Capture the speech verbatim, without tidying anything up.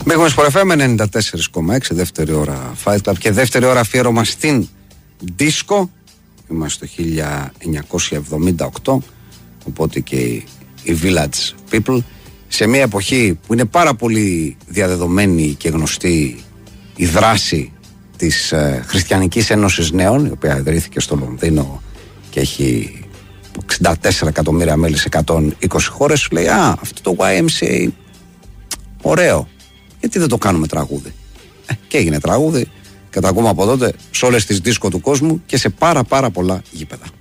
Μπήκαμε στο εφ εμ ενενήντα τέσσερα κόμμα έξι, δεύτερη ώρα Fight Club και δεύτερη ώρα αφιέρωμα στην Disco. Είμαστε το χίλια εννιακόσια εβδομήντα οκτώ, οπότε και οι Village People, σε μια εποχή που είναι πάρα πολύ διαδεδομένη και γνωστή η δράση της ε, Χριστιανικής Ένωσης Νέων, η οποία ιδρύθηκε στο Λονδίνο και έχει εξήντα τέσσερα εκατομμύρια μέλη σε εκατόν είκοσι χώρες. Λέει, α, αυτό το γουάι εμ σι έι ωραίο, γιατί δεν το κάνουμε τραγούδι? Ε, και έγινε τραγούδι και τα ακούμε από τότε σε όλες τις δίσκο του κόσμου και σε πάρα πάρα πολλά γήπεδα.